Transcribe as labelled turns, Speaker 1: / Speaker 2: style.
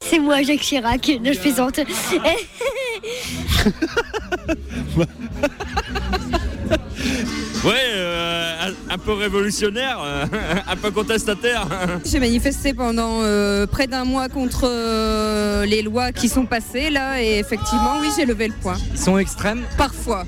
Speaker 1: C'est moi, Jacques Chirac. Non, je plaisante.
Speaker 2: Ouais, un peu révolutionnaire, un peu contestataire.
Speaker 3: J'ai manifesté pendant près d'un mois contre les lois qui sont passées là et effectivement oui j'ai levé le poing.
Speaker 4: Ils sont extrêmes.
Speaker 3: Parfois.